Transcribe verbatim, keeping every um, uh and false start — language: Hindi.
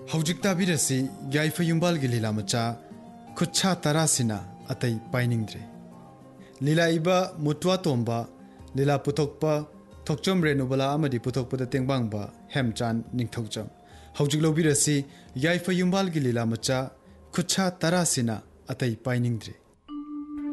हौजिक ताबिरसी याइफा युम्बालगी लीला मचा खुच्छा तरासिना अतई पाइनिंग्रे लीला इबा मुत्वा तोंबा लीला पुथोकपा थोकचम रेनुबला अमदि पुथोकपदा तेंगबांगबा हेमचान निंगथौचम हौजिक लोबिरसी याइफा युम्बालगी लीला मचा खुच्छा तरासिना अतई पाइनिंग्रे